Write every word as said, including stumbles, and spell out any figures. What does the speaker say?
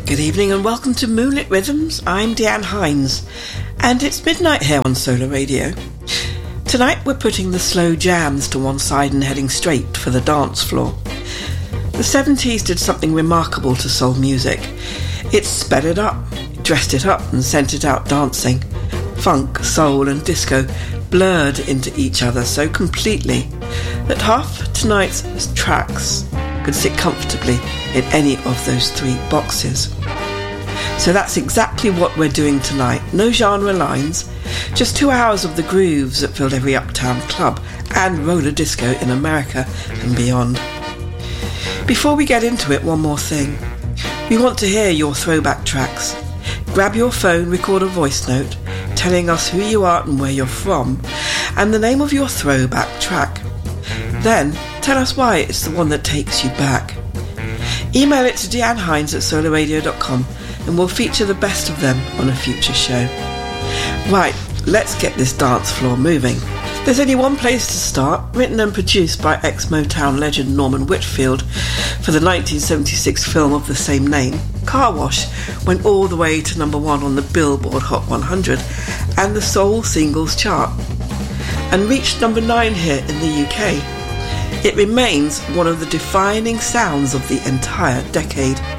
Good evening and welcome to Moonlit Rhythms. I'm Deanne Hines and it's midnight here on Solar Radio. Tonight we're putting the slow jams to one side and heading straight for the dance floor. The seventies did something remarkable to soul music. It sped it up, dressed it up and sent it out dancing. Funk, soul and disco blurred into each other so completely that half tonight's tracks could sit comfortably in any of those three boxes. So that's exactly what we're doing tonight. No genre lines, just two hours of the grooves that filled every uptown club and roller disco in America and beyond. Before we get into it, one more thing. We want to hear your throwback tracks. Grab your phone, record a voice note telling us who you are and where you're from and the name of your throwback track. Then tell us why it's the one that takes you back. Email it to deanne hines at solar radio dot com and we'll feature the best of them on a future show. Right, let's get this dance floor moving. There's only one place to start, written and produced by ex-Motown legend Norman Whitfield for the nineteen seventy-six film of the same name. Car Wash went all the way to number one on the Billboard Hot one hundred and the Soul Singles chart and reached number nine here in the U K. It remains one of the defining sounds of the entire decade.